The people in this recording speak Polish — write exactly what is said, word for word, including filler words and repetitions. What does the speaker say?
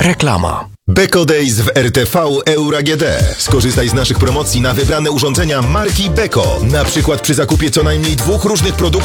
Reklama. Beko Days w R T V Euro A G D. Skorzystaj z naszych promocji na wybrane urządzenia marki Beko. Na przykład przy zakupie co najmniej dwóch różnych produktów